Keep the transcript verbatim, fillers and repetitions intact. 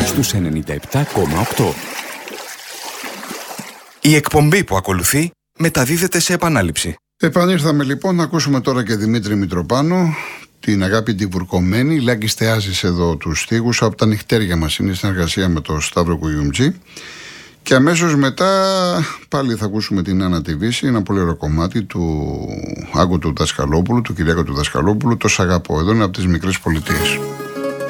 στους ενενήντα επτά κόμμα οκτώ. Η εκπομπή που ακολουθεί μεταδίδεται σε επανάληψη. Επανήρθαμε λοιπόν να ακούσουμε τώρα και Δημήτρη Μητροπάνο, την αγάπη την βουρκωμένη. Λάκη στεάζεις εδώ τους στίχους από τα νυχτέρια μας, είναι στην εργασία με το Σταύρο Κουγιουμτζή. Και αμέσως μετά πάλι θα ακούσουμε την Άννα τη Βύση, ένα πολύ ωραίο κομμάτι του Άγκου του Δασκαλόπουλου, του Κυριάκου του Δασκαλόπουλου, το «Σ' αγαπώ». Εδώ είναι από τις μικρές πολιτείες.